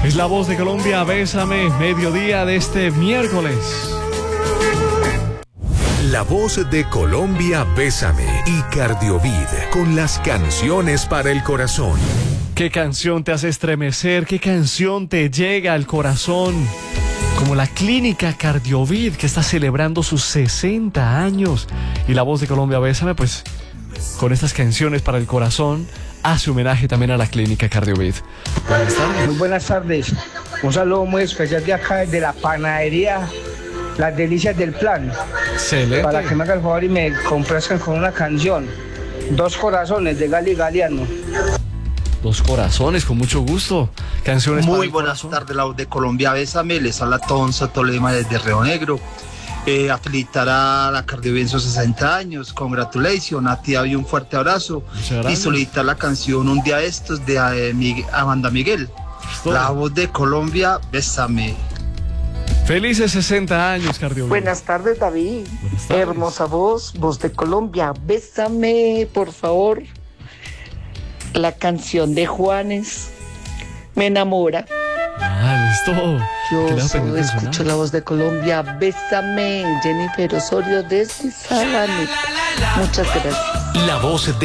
Es la voz de Colombia, Bésame, mediodía de este miércoles. La voz de Colombia, Bésame y Cardiovid con las canciones para el corazón. ¿Qué canción te hace estremecer? ¿Qué canción te llega al corazón? Como la Clínica Cardiovid, que está celebrando sus 60 años. Y la voz de Colombia, Bésame, pues con estas canciones para el corazón, hace homenaje también a la Clínica Cardiovid. Buenas tardes. Muy buenas tardes. Un saludo muy especial de acá, de la panadería Las Delicias del Plan. Excelente. Para que me hagan el favor y me complazcan con una canción. Dos corazones de Gali Galiano. Dos corazones, con mucho gusto. Canciones Muy para el buenas corazón. tardes, la voz de Colombia, Bésame. Les habla Tonza Tolema desde Río Negro. A felicitar a la Cardiovid en sus 60 años. Congratulations. A ti había un fuerte abrazo. Muchas Y gracias. solicitar la canción Un día estos de Amanda Miguel. Listo. La voz de Colombia, Bésame. Felices 60 años, Cardiovid. Buenas tardes, David. Buenas tardes. Hermosa voz, voz de Colombia. Bésame, por favor. La canción de Juanes me enamora. Listo. Yo Queda solo pendiente de escucho sonar. la voz de Colombia. Bésame, Jennifer Osorio desde Sabaneta. Muchas gracias. La voz de